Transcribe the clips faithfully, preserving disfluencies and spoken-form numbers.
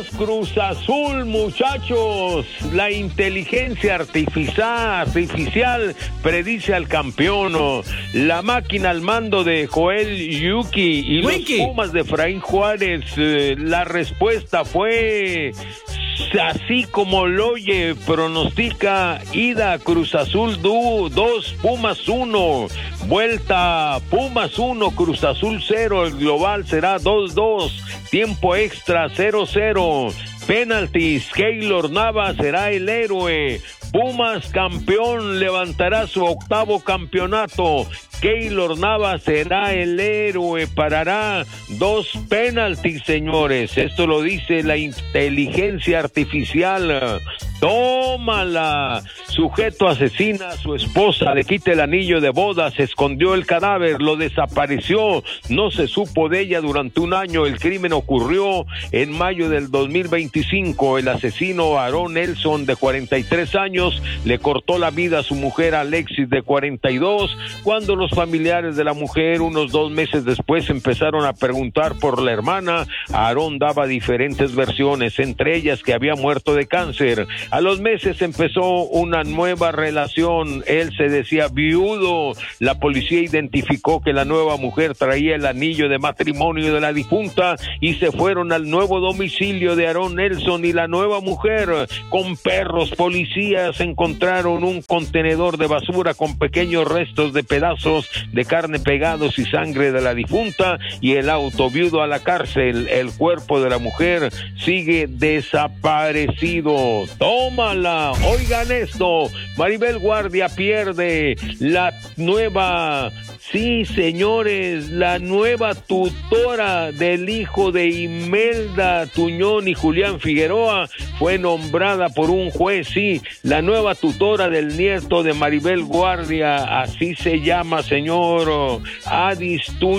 Pumas Cruz Azul, muchachos. La inteligencia artificial, artificial predice al campeón. La máquina al mando de Joel Yuki y Winky. Los Pumas de Efraín Juárez. Eh, la respuesta fue así como lo oye, pronostica ida Cruz Azul dos, Pumas uno, vuelta Pumas uno, Cruz Azul cero, el global será dos dos, tiempo extra cero cero, penaltis, Keylor Navas será el héroe, Pumas campeón, levantará su octavo campeonato, Keylor Navas será el héroe, parará dos penaltis, señores. Esto lo dice la inteligencia artificial. Tómala. Sujeto asesina a su esposa, le quita el anillo de boda, se escondió el cadáver, lo desapareció, no se supo de ella durante un año. El crimen ocurrió en mayo del dos mil veinticinco. El asesino Aaron Nelson, de cuarenta y tres años, le cortó la vida a su mujer Alexis, de cuarenta y dos, cuando los familiares de la mujer, unos dos meses después, empezaron a preguntar por la hermana. Aaron daba diferentes versiones, entre ellas que había muerto de cáncer. A los meses empezó una nueva relación, él se decía viudo. La policía identificó que la nueva mujer traía el anillo de matrimonio de la difunta y se fueron al nuevo domicilio de Aaron Nelson y la nueva mujer. Con perros, policías encontraron un contenedor de basura con pequeños restos de pedazos de carne pegados y sangre de la difunta, y el auto. Viudo a la cárcel, el cuerpo de la mujer sigue desaparecido. ¡Tómala! Oigan esto, Maribel Guardia pierde la nueva, sí señores, la nueva tutora del hijo de Imelda Tuñón y Julián Figueroa fue nombrada por un juez, sí, la nueva tutora del nieto de Maribel Guardia, así se llama, señor Adis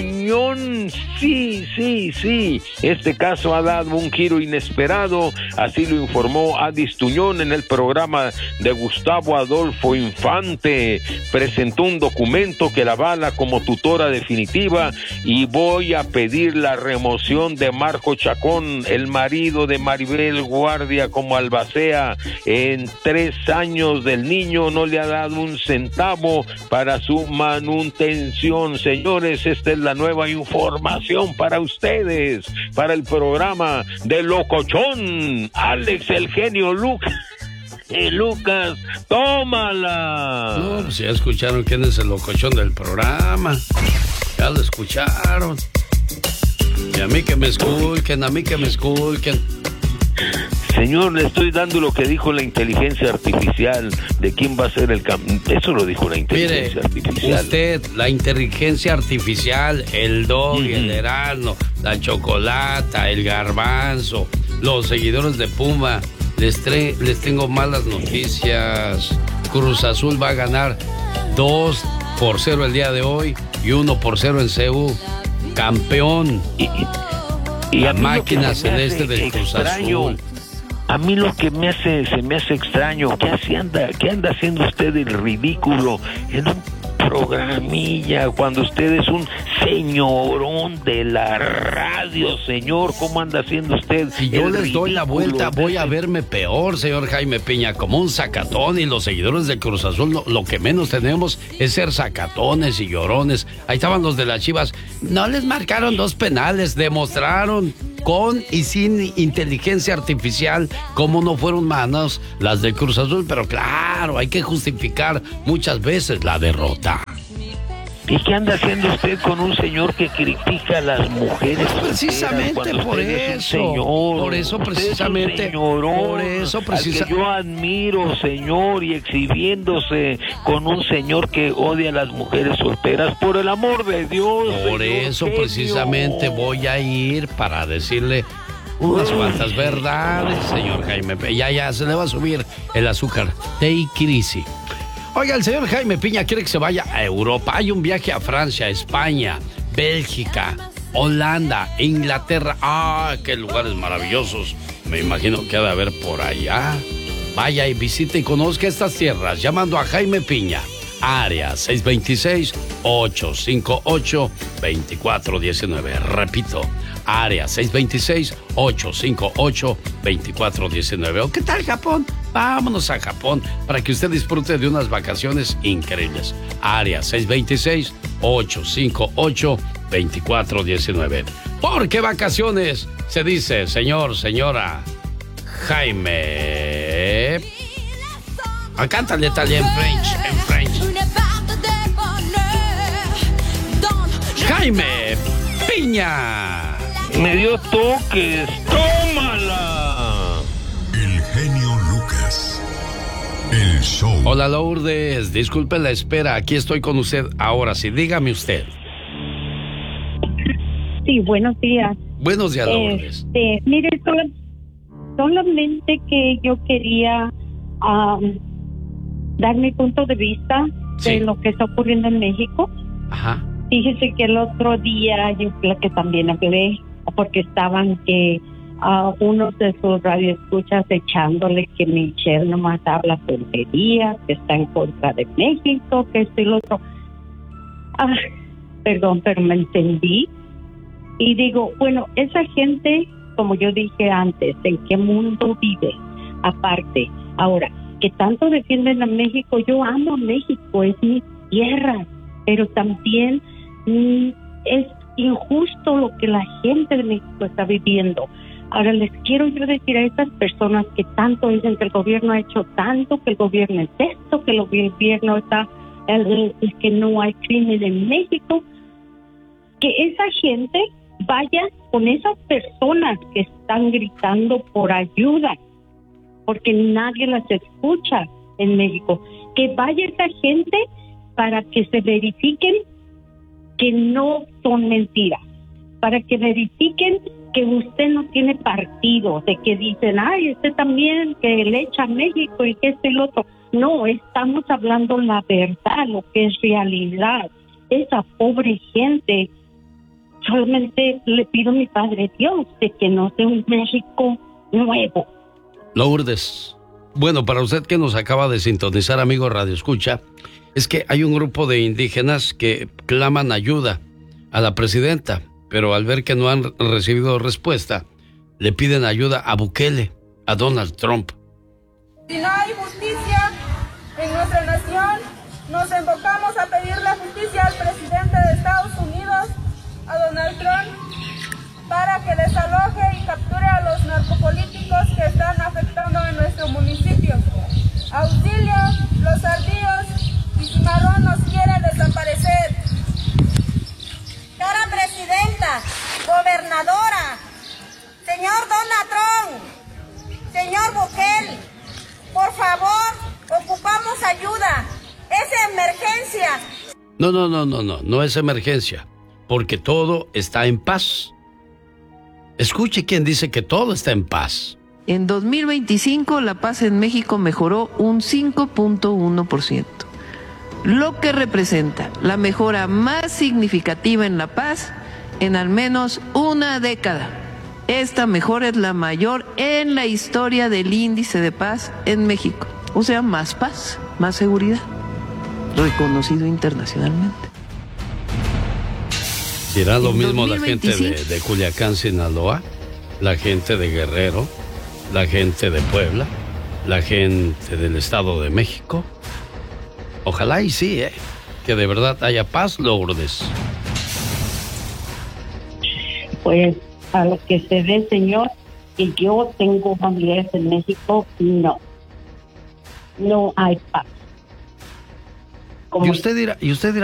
Tuñón, sí, sí, sí, este caso ha dado un giro inesperado, así lo informó Adis Tuñón en el programa de Gustavo Adolfo Infante. Presentó un documento que la avala como tutora definitiva y voy a pedir la remoción de Marco Chacón, el marido de Maribel Guardia, como albacea. En tres años del niño no le ha dado un centavo para su manutención. Señores, esta es la nueva información para ustedes, para el programa de Locochón. Alex, el genio Lucas. Eh, Lucas, tómala. No, pues ya escucharon quién es el locochón del programa. Ya lo escucharon. Y a mí que me escuchen, a mí que me escuchen. Señor, le estoy dando lo que dijo la inteligencia artificial de quién va a ser el campeón. Eso lo dijo la inteligencia Mire, artificial. Usted, la inteligencia artificial, el dog, mm-hmm. el Erasmo, la chocolata, el garbanzo, los seguidores de Puma. Les, tre- les tengo malas noticias. Cruz Azul va a ganar dos por cero el día de hoy y uno por cero en C U. Campeón. Y, y la máquina celeste del Cruz extraño, Azul. A mí lo que me hace, se me hace extraño, ¿qué así anda, qué anda haciendo usted el ridículo en un programilla cuando usted es un señorón de la radio, señor? ¿Cómo anda haciendo usted? Si yo les doy la vuelta, voy a verme peor, señor Jaime Piña, como un sacatón, y los seguidores de Cruz Azul lo, lo que menos tenemos es ser sacatones y llorones. Ahí estaban los de las Chivas, no les marcaron dos penales, demostraron con y sin inteligencia artificial cómo no fueron manos las de Cruz Azul, pero claro, hay que justificar muchas veces la derrota. ¿Y qué anda haciendo usted con un señor que critica a las mujeres? Precisamente por eso. Señor, por eso precisamente. Señorón, por eso precisamente. Al que yo admiro, señor, y exhibiéndose con un señor que odia a las mujeres solteras. Por el amor de Dios. Por señor, eso genio. precisamente voy a ir para decirle unas cuantas verdades, señor Jaime. Ya, ya, se le va a subir el azúcar. Take it easy. Oiga, el señor Jaime Piña quiere que se vaya a Europa. Hay un viaje a Francia, España, Bélgica, Holanda, Inglaterra. ¡Ah, qué lugares maravillosos! Me imagino que ha de haber por allá. Vaya y visite y conozca estas tierras llamando a Jaime Piña. Área seis dos seis, ocho cinco ocho, dos cuatro uno nueve. Repito, área seis dos seis, ocho cinco ocho, dos cuatro uno nueve. ¿O qué tal Japón? Vámonos a Japón para que usted disfrute de unas vacaciones increíbles. Área seis dos seis, ocho cinco ocho, dos cuatro uno nueve. ¿Por qué vacaciones? Se dice, señor, señora Jaime. Ah, cántale tal en French, en French. Jaime Piña. Me dio toques. ¡Tómala! El genio Lucas. El show. Hola Lourdes, disculpe la espera, aquí estoy con usted ahora sí, dígame usted. Sí, buenos días. Buenos días, Lourdes. Este, mire, sol- solamente que yo quería um, dar mi punto de vista Sí. de lo que está ocurriendo en México. Ajá. Fíjese que el otro día yo creo que también hablé porque estaban que uh, unos de sus radioescuchas echándole que Michelle nomás habla tonterías, que está en contra de México, que esto y lo otro. Ah, perdón, pero me entendí. Y digo, bueno, esa gente, como yo dije antes, ¿en qué mundo vive? Aparte, ahora, que tanto defienden a México, yo amo a México, es mi tierra, pero también mm, es injusto lo que la gente de México está viviendo. Ahora les quiero yo decir a estas personas que tanto dicen que el gobierno ha hecho tanto, que el gobierno es esto, que el gobierno está, el, el, que no hay crimen en México, que esa gente vaya con esas personas que están gritando por ayuda, porque nadie las escucha en México, que vaya esa gente para que se verifiquen que no son mentiras, para que verifiquen que usted no tiene partido, de que dicen, ay, usted también, que le echa a México y que esto y lo otro. No, estamos hablando la verdad, lo que es realidad. Esa pobre gente, solamente le pido a mi Padre Dios de que no sea un México nuevo. Lourdes, bueno, para usted que nos acaba de sintonizar, amigo Radio Escucha, es que hay un grupo de indígenas que claman ayuda a la presidenta, pero al ver que no han recibido respuesta, le piden ayuda a Bukele, a Donald Trump. Si no hay justicia en nuestra nación, nos invocamos a pedir la justicia al presidente de Estados Unidos, a Donald Trump, para que desaloje y capture a los narcopolíticos que están afectando en nuestro municipio. Auxilio, los ardillos y Cimarrón nos quiere desaparecer. Cara presidenta, gobernadora, señor Donald Trump, señor Bukele, por favor, ocupamos ayuda. Es emergencia. No, no, no, no, no, no es emergencia, porque todo está en paz. Escuche quién dice que todo está en paz. En dos mil veinticinco la paz en México mejoró un cinco punto uno por ciento, lo que representa la mejora más significativa en la paz en al menos una década. Esta mejora es la mayor en la historia del índice de paz en México. O sea, más paz, más seguridad, reconocido internacionalmente. ¿Dirá lo En mismo la dos mil gente de, veinticinco de Culiacán, Sinaloa, la gente de Guerrero, la gente de Puebla, la gente del Estado de México? Ojalá y sí, ¿eh? Que de verdad haya paz, Lourdes. Pues a lo que se ve, señor, que yo tengo familiares en México, no. No hay paz. Como Y usted dirá, y usted dirá